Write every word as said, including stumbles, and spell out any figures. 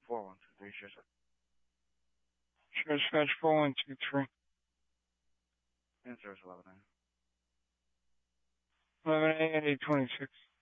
four one two three. Sure, sir. Sure, scratch four one two three. And service eleven A. eleven A at eight twenty-six.